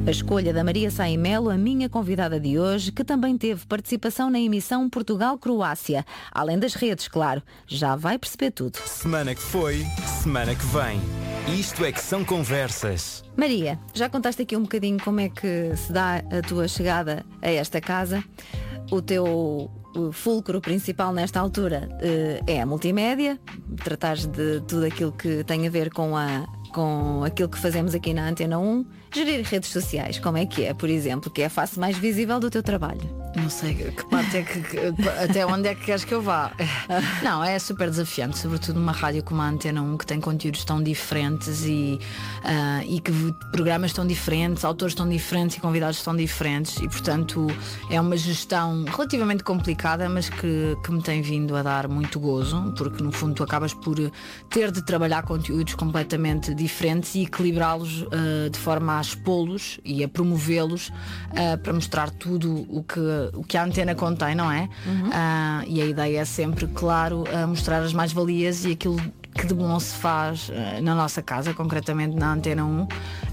A escolha da Maria Sá e Melo, a minha convidada de hoje, que também teve participação na emissão Portugal-Croácia. Além das redes, claro. Já vai perceber tudo. Semana que foi, semana que vem. Isto é que são conversas. Maria, já contaste aqui um bocadinho como é que se dá a tua chegada a esta casa. O teu fulcro principal nesta altura é a multimédia. Tratares de tudo aquilo que tem a ver com aquilo que fazemos aqui na Antena 1. Gerir redes sociais, como é que é, por exemplo, que é a face mais visível do teu trabalho? Não sei que parte é que até onde é que queres que eu vá. Não, é super desafiante, sobretudo numa rádio como a Antena 1, que tem conteúdos tão diferentes e que programas tão diferentes, autores tão diferentes e convidados tão diferentes, e portanto é uma gestão relativamente complicada, mas que me tem vindo a dar muito gozo, porque no fundo tu acabas por ter de trabalhar conteúdos completamente diferentes e equilibrá-los de forma a expô-los e a promovê-los para mostrar tudo o que a antena contém, não é? E a ideia é sempre, claro, mostrar as mais-valias e aquilo que de bom se faz na nossa casa, concretamente na Antena 1,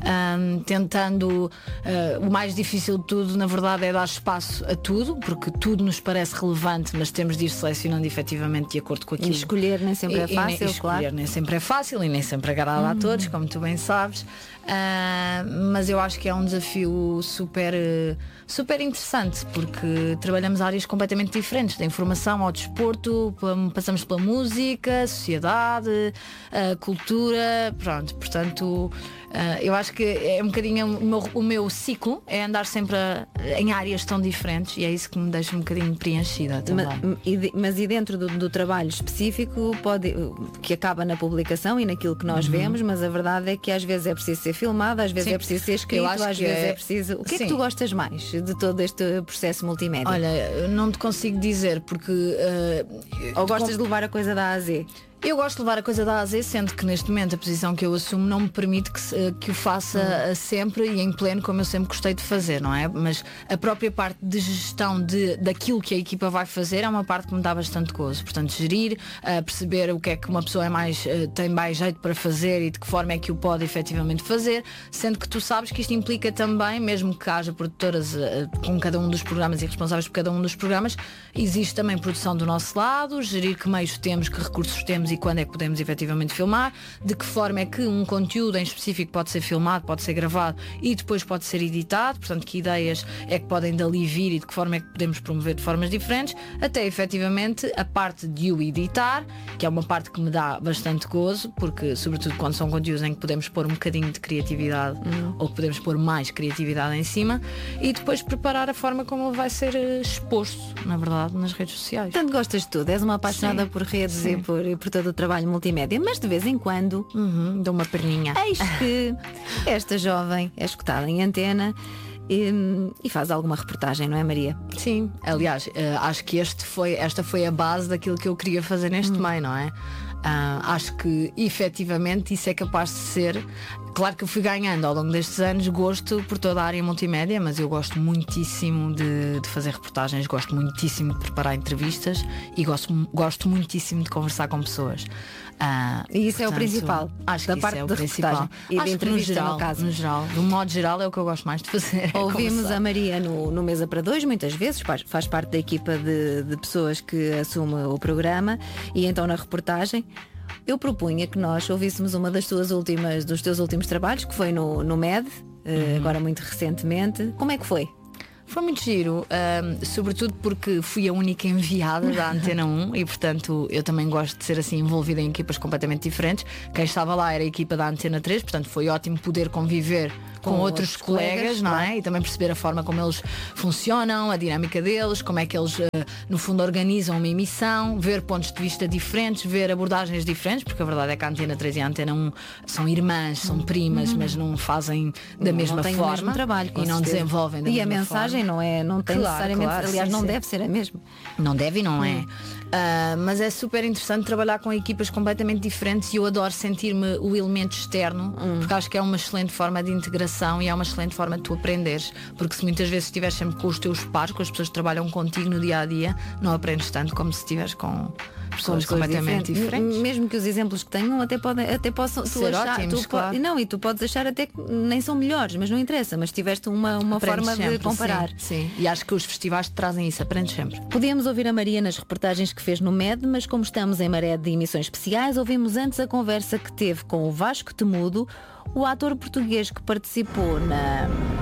tentando o mais difícil de tudo, na verdade, é dar espaço a tudo, porque tudo nos parece relevante, mas temos de ir selecionando efetivamente de acordo com aquilo. E escolher nem sempre é fácil, escolher claro. nem sempre é fácil e nem sempre agrada a todos, como tu bem sabes. Mas eu acho que é um desafio super interessante, porque trabalhamos áreas completamente diferentes, da informação ao desporto, passamos pela música, sociedade, cultura, pronto, portanto eu acho que é um bocadinho o meu ciclo, é andar sempre em áreas tão diferentes, e é isso que me deixa um bocadinho preenchida também. Mas e dentro do trabalho específico que acaba na publicação e naquilo que nós vemos, mas a verdade é que às vezes é preciso ser filmado, às vezes é preciso ser escrito, às vezes é preciso... O que é que tu gostas mais de todo este processo multimédia? Olha, não te consigo dizer, porque ou gostas de levar a coisa da A a Z? Eu gosto de levar a coisa da A a Z, sendo que neste momento a posição que eu assumo não me permite que o faça sempre e em pleno, como eu sempre gostei de fazer, não é? Mas a própria parte de gestão daquilo que a equipa vai fazer é uma parte que me dá bastante gozo. Portanto, gerir, perceber o que é que uma pessoa tem mais jeito para fazer e de que forma é que o pode efetivamente fazer, sendo que tu sabes que isto implica também, mesmo que haja produtoras com cada um dos programas e responsáveis por cada um dos programas, existe também produção do nosso lado, gerir que meios temos, que recursos temos e quando é que podemos efetivamente filmar, de que forma é que um conteúdo em específico pode ser filmado, pode ser gravado e depois pode ser editado, portanto que ideias é que podem dali vir e de que forma é que podemos promover de formas diferentes, até efetivamente a parte de o editar, que é uma parte que me dá bastante gozo, porque sobretudo quando são conteúdos em que podemos pôr um bocadinho de criatividade ou que podemos pôr mais criatividade em cima, e depois preparar a forma como ele vai ser exposto, na verdade, nas redes sociais. Tanto gostas de tudo, és uma apaixonada por redes e por todo o trabalho multimédia, mas de vez em quando dou uma perninha. Eis que esta jovem é escutada em antena e faz alguma reportagem, não é, Maria? Sim, aliás, acho que esta foi a base daquilo que eu queria fazer neste meio, não é? Acho que efetivamente isso é capaz de ser. Claro que eu fui ganhando ao longo destes anos gosto por toda a área multimédia, mas eu gosto muitíssimo de fazer reportagens, gosto muitíssimo de preparar entrevistas e gosto muitíssimo de conversar com pessoas. E isso, portanto, é o principal. Acho da que parte isso é o da principal. E de entrevista, no caso. No geral, do modo geral, é o que eu gosto mais de fazer. Ouvimos a Maria no Mesa para Dois, muitas vezes, faz parte da equipa de pessoas que assume o programa, e então na reportagem eu propunha que nós ouvíssemos uma dos teus últimos trabalhos, que foi no MED, agora muito recentemente. Como é que foi? Foi muito giro, sobretudo porque fui a única enviada da Antena 1 e portanto eu também gosto de ser assim envolvida em equipas completamente diferentes. Quem estava lá era a equipa da Antena 3, portanto foi ótimo poder conviver com outros colegas, não é? E também perceber a forma como eles funcionam, a dinâmica deles, como é que eles no fundo organizam uma emissão, ver pontos de vista diferentes, ver abordagens diferentes, porque a verdade é que a Antena 3 e a Antena 1 são irmãs, são primas, mas não fazem da mesma forma, o mesmo trabalho, e não desenvolvem da mesma forma. E a mensagem não tem necessariamente, aliás, não deve ser a mesma. Não deve e não é. Mas é super interessante trabalhar com equipas completamente diferentes e eu adoro sentir-me o elemento externo, porque acho que é uma excelente forma de integração e é uma excelente forma de tu aprenderes, porque se muitas vezes estiveres sempre com os teus pares, com as pessoas que trabalham contigo no dia a dia, não aprendes tanto como se estiveres com pessoas completamente diferentes. Mesmo que os exemplos que tenham até possam ser ótimos, claro. Não, e tu podes achar até que nem são melhores, mas não interessa, mas tiveste uma forma sempre, de comparar. Sim. E acho que os festivais te trazem isso, aprendes sempre. Podíamos ouvir a Maria nas reportagens que fez no MED, mas como estamos em maré de emissões especiais, ouvimos antes a conversa que teve com o Vasco Temudo, o ator português que participou na